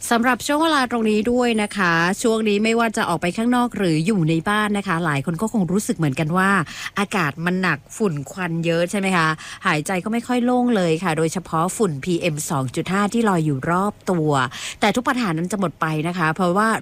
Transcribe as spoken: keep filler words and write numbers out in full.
สำหรับช่วงเวลาตรงนี้ด้วยนะคะช่วงนี้ไม่ว่าจะออกไปข้างนอกหรืออยู่ในบ้านนะคะหลายคนก็คงรู้สึกเหมือนกันว่าอากาศมันหนักฝุ่นควันเยอะใช่ไหมคะหายใจก็ไม่ค่อยโล่งเลยค่ะโดยเฉพาะฝุ่น พี เอ็ม สองจุดห้า ที่ลอยอยู่รอบตัวแต่ทุกปัญหานั้นจะหมดไปนะคะเพราะว่า